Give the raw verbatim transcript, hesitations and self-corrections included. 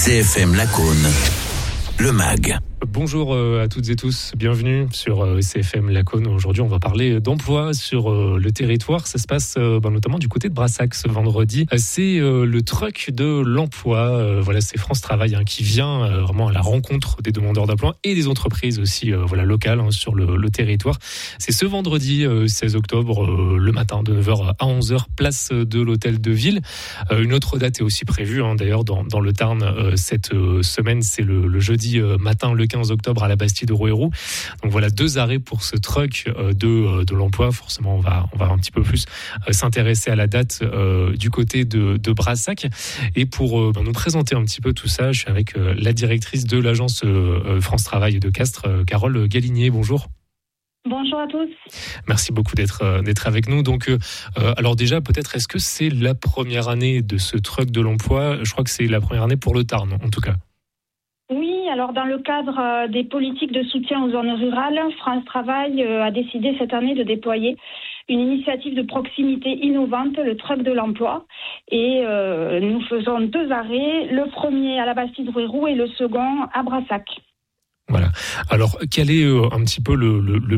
C F M Lacaune, le M A G. Bonjour à toutes et tous, bienvenue sur C F M Lacaune. Aujourd'hui, on va parler d'emploi sur le territoire. Ça se passe ben, notamment du côté de Brassac ce vendredi. C'est le truck de l'emploi. Voilà, c'est France Travail hein, qui vient vraiment à la rencontre des demandeurs d'emploi et des entreprises aussi voilà, locales hein, sur le, le territoire. C'est ce vendredi seize octobre, le matin de neuf heures à onze heures, place de l'Hôtel de Ville. Une autre date est aussi prévue hein, d'ailleurs dans, dans le Tarn cette semaine. C'est le, le jeudi matin, le quinze octobre à la Bastille de Rouerou. Donc voilà deux arrêts pour ce truck de, de l'emploi. Forcément, on va, on va un petit peu plus s'intéresser à la date euh, du côté de, de Brassac. Et pour euh, nous présenter un petit peu tout ça, je suis avec euh, la directrice de l'agence euh, France Travail de Castres, euh, Carole Galinier. Bonjour. Bonjour à tous. Merci beaucoup d'être euh, d'être avec nous. Donc, euh, alors déjà, peut-être, est-ce que c'est la première année de ce truck de l'emploi ? Je crois que c'est la première année pour le Tarn, en tout cas. Oui, alors dans le cadre des politiques de soutien aux zones rurales, France Travail a décidé cette année de déployer une initiative de proximité innovante, le truck de l'emploi. Et euh, nous faisons deux arrêts, le premier à la Bastille de Rouerou et le second à Brassac. Voilà. Alors, quel est euh, un petit peu le, le, le